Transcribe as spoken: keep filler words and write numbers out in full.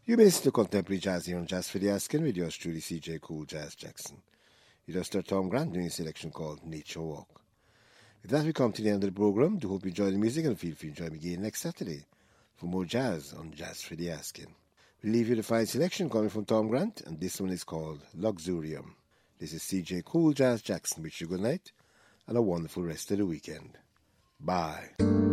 You may listen to contemporary jazz here on Jazz for the Asking with yours truly, C J Cool Jazz Jackson. You just heard Tom Grant doing a selection called Nature Walk. With that, we come to the end of the program. Do hope you enjoy the music and feel free to join me again next Saturday for more jazz on Jazz for the Asking. We leave you the fine selection coming from Tom Grant, and this one is called Luxurium. This is C J Cool Jazz Jackson. Wish you good night and a wonderful rest of the weekend. Bye.